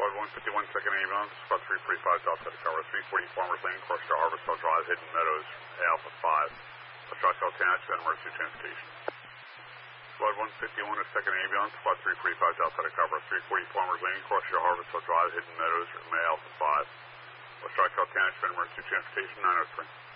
Squad 151, second ambulance, Squad 345, Delta to cover 340 Farmers Lane, Corsica Harvestville Drive, Hidden Meadows, Alpha 5. Let's try Tanis and emergency transportation. Squad 151 is second ambulance, Squad 345, Delta to cover 340 Farmers Lane, Corsica Harvestville Drive, Hidden Meadows, Alpha 5. Let's try Tanis and emergency transportation 903.